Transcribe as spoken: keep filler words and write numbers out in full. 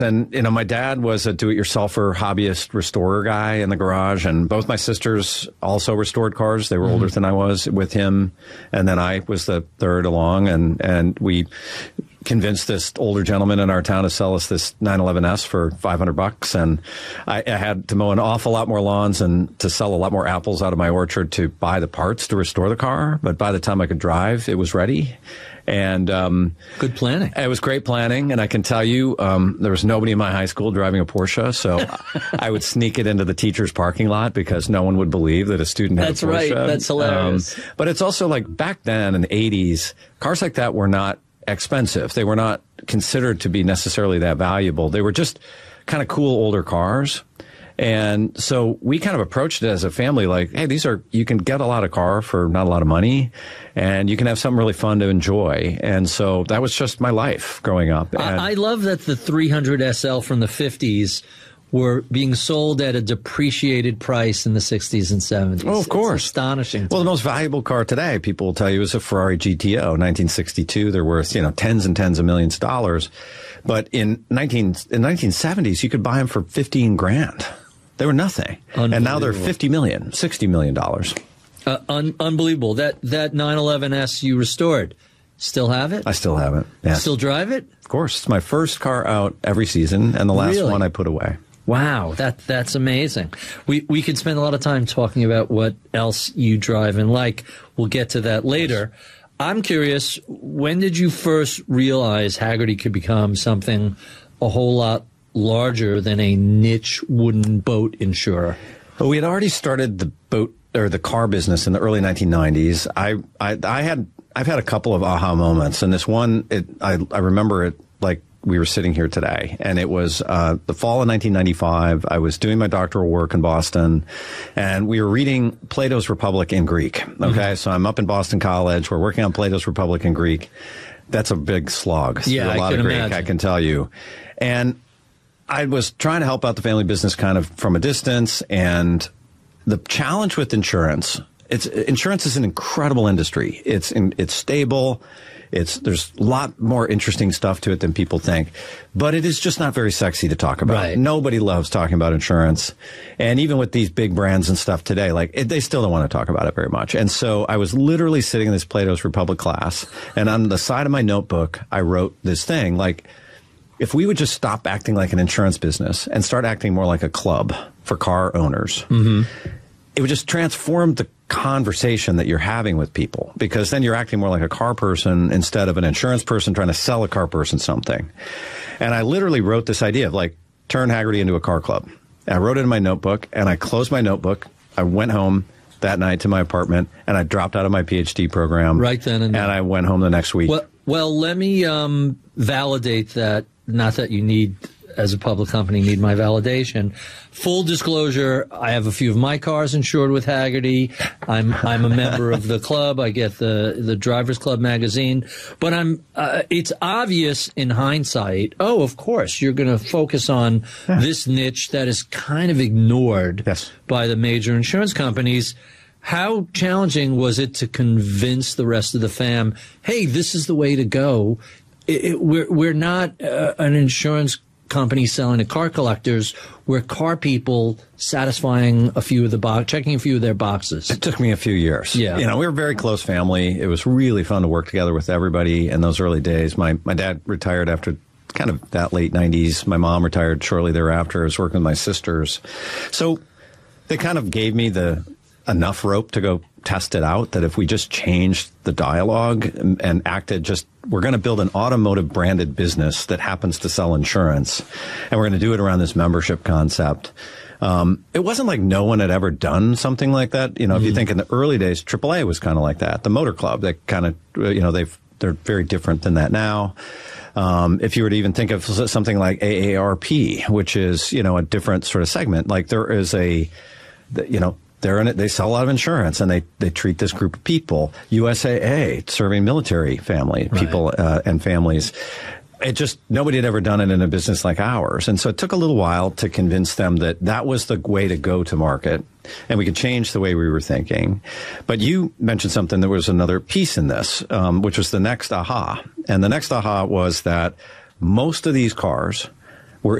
And, you know, my dad was a do-it-yourselfer hobbyist restorer guy in the garage. And both my sisters also restored cars. They were mm-hmm. older than I was with him. And then I was the third along. And, and we convinced this older gentleman in our town to sell us this nine eleven S for five hundred bucks. And I, I had to mow an awful lot more lawns and to sell a lot more apples out of my orchard to buy the parts to restore the car. But by the time I could drive, it was ready. And um, good planning. It was great planning. And I can tell you, um, there was nobody in my high school driving a Porsche. So I would sneak it into the teacher's parking lot because no one would believe that a student had That's a Porsche. That's right. That's hilarious. Um, but it's also like back then in the eighties, cars like that were not expensive. They were not considered to be necessarily that valuable. They were just kind of cool older cars. And so we kind of approached it as a family like, hey, these are, you can get a lot of car for not a lot of money and you can have something really fun to enjoy. And so that was just my life growing up. And I, I love that the three hundred S L from the fifties were being sold at a depreciated price in the sixties and seventies. Oh, of course. It's astonishing. Well, the most valuable car today, people will tell you, is a Ferrari G T O, nineteen sixty-two. They're worth, you know, tens and tens of millions of dollars. But in nineteen in nineteen seventies, you could buy them for fifteen grand. They were nothing. And now they're fifty million, sixty million dollars. Uh, un- unbelievable. That that nine eleven S you restored, still have it? I still have it. Yeah. Still drive it? Of course. It's my first car out every season and the last Really? one I put away. Wow, that that's amazing. We we could spend a lot of time talking about what else you drive and like. We'll get to that later. I'm curious, when did you first realize Hagerty could become something a whole lot larger than a niche wooden boat insurer? Well, we had already started the boat or the car business in the early nineteen nineties. I I, I had I've had a couple of aha moments, and this one, it, I I remember it like we were sitting here today, and it was uh, the fall of nineteen ninety-five. I was doing my doctoral work in Boston, and we were reading Plato's Republic in Greek. Okay, mm-hmm. So I'm up in Boston College. We're working on Plato's Republic in Greek. That's a big slog. Yeah, a lot I can of Greek, imagine. I can tell you. And I was trying to help out the family business kind of from a distance, and the challenge with insurance, it's insurance is an incredible industry. It's in, it's stable. It's there's a lot more interesting stuff to it than people think, but it is just not very sexy to talk about. Right. Nobody loves talking about insurance, and even with these big brands and stuff today, like it, they still don't want to talk about it very much. And so I was literally sitting in this Plato's Republic class, and on the side of my notebook, I wrote this thing like, if we would just stop acting like an insurance business and start acting more like a club for car owners, mm-hmm. it would just transform the conversation that you're having with people, because then you're acting more like a car person instead of an insurance person trying to sell a car person something. And I literally wrote this idea of like, turn Hagerty into a car club. And I wrote it in my notebook, and I closed my notebook. I went home that night to my apartment, and I dropped out of my PhD program. Right then and there. And I went home the next week. Well, well let me um, validate that. Not that you need, as a public company, need my validation. Full disclosure, I have a few of my cars insured with Hagerty. I'm I'm a member of the club. I get the the Drivers Club magazine. But I'm uh, it's obvious in hindsight, oh, of course, you're going to focus on yeah. this niche that is kind of ignored yes. by the major insurance companies. How challenging was it to convince the rest of the fam, hey, this is the way to go? It, it, we're we're not uh, an insurance company selling to car collectors. We're car people satisfying a few of the box, checking a few of their boxes. It took me a few years. Yeah, you know, we were a very close family. It was really fun to work together with everybody in those early days. My my dad retired after kind of that late nineties. My mom retired shortly thereafter. I was working with my sisters, so they kind of gave me the enough rope to go test it out, that if we just changed the dialogue and, and acted just, we're going to build an automotive branded business that happens to sell insurance, and we're going to do it around this membership concept. Um, it wasn't like no one had ever done something like that. You know, mm. if you think in the early days, triple A was kind of like that. The Motor Club, they kind of, you know, they've, they're very different than that now. Um, if you were to even think of something like A A R P, which is, you know, a different sort of segment, like there is a, you know, They're in it. They sell a lot of insurance, and they, they treat this group of people. U S A A, serving military family right. people uh, and families. It just, nobody had ever done it in a business like ours. And so it took a little while to convince them that that was the way to go to market, and we could change the way we were thinking. But you mentioned something, there was another piece in this, um, which was the next aha. And the next aha was that most of these cars